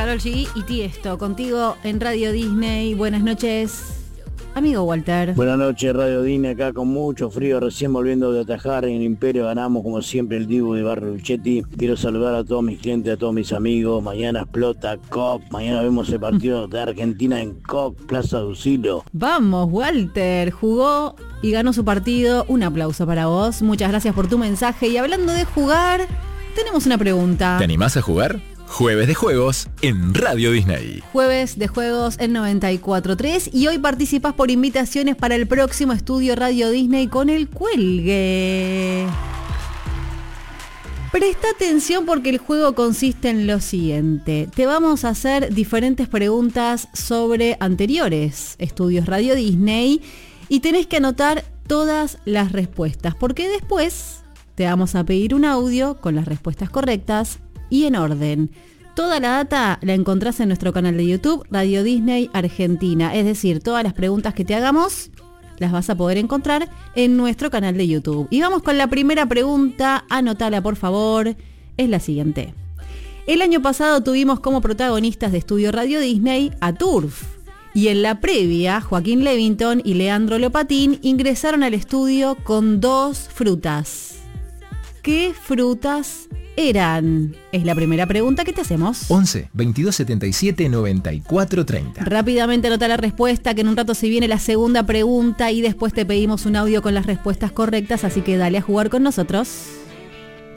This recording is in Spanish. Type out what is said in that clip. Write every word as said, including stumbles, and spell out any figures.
Karol G y Tiesto, contigo en Radio Disney. Buenas noches, amigo Walter. Buenas noches, Radio Disney, acá con mucho frío, recién volviendo de atajar en el Imperio, ganamos como siempre el Dibu de Barrio Luchetti. Quiero saludar a todos mis clientes, a todos mis amigos. Mañana explota C O P, mañana vemos el partido de Argentina en C O P, Plaza Ducilo. Vamos, Walter, jugó y ganó su partido. Un aplauso para vos, muchas gracias por tu mensaje. Y hablando de jugar, tenemos una pregunta. ¿Te animás a jugar? Jueves de Juegos en Radio Disney. Jueves de Juegos en noventa y cuatro punto tres y hoy participás por invitaciones para el próximo estudio Radio Disney con el Cuelgue. Presta atención porque el juego consiste en lo siguiente. Te vamos a hacer diferentes preguntas sobre anteriores estudios Radio Disney y tenés que anotar todas las respuestas porque después te vamos a pedir un audio con las respuestas correctas y en orden. Toda la data la encontrás en nuestro canal de YouTube, Radio Disney Argentina. Es decir, todas las preguntas que te hagamos las vas a poder encontrar en nuestro canal de YouTube. Y vamos con la primera pregunta, anotala por favor, es la siguiente. El año pasado tuvimos como protagonistas de Estudio Radio Disney a Turf. Y en la previa, Joaquín Levington y Leandro Lopatín ingresaron al estudio con dos frutas. ¿Qué frutas eran? Es la primera pregunta que te hacemos. once, veintidós, setenta y siete, noventa y cuatro, treinta. Rápidamente anota la respuesta, que en un rato se viene la segunda pregunta y después te pedimos un audio con las respuestas correctas, así que dale a jugar con nosotros.